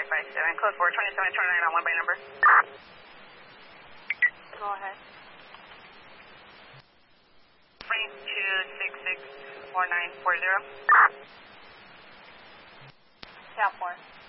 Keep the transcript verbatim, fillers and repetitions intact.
five five seven, code four, twenty-seven twenty-nine on one by number. Go ahead. Three two six six four nine four zero. Yeah, four.